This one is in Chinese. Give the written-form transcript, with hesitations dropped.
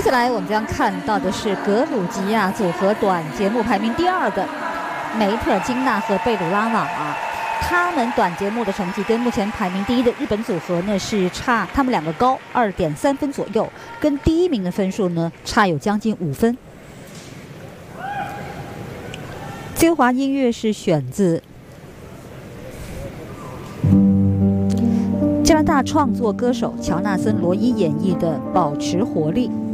次来我们将看到的是格鲁吉亚组合短节目排名第2的梅特金娜和贝鲁拉瓦。他们短节目的成绩跟目前排名第1的日本组合呢是差，他们2个高2.3分左右，跟第1名的分数呢差有将近5分。精华音乐是选自加拿大创作歌手乔纳森·罗伊演绎的《保持活力》。